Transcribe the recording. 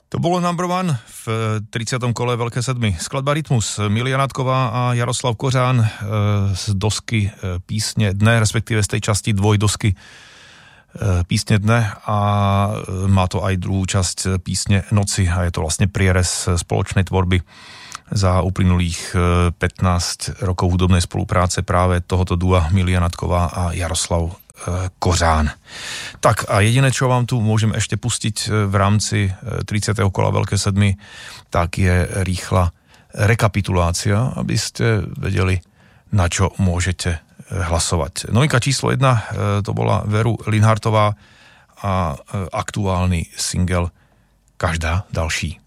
To bolo number one v 30. kole Veľké sedmy. Skladba Rytmus, Milia Natková a Jaroslav Kořán z dosky Písně dne, respektíve z tej časti dvojdosky Písně dne, a má to aj druhú časť Písně noci a je to vlastne prierez spoločnej tvorby za uplynulých 15 rokov hudobnej spolupráce práve tohoto dua Milia Natková a Jaroslav Kořán. Tak a jediné, čo vám tu môžem ešte pustiť v rámci 30. kola Veľké sedmy, tak je rýchla rekapitulácia, aby ste vedeli, na čo môžete hlasovať. Novinka číslo 1 to bola Veru Linhartová a aktuálny single Každá další.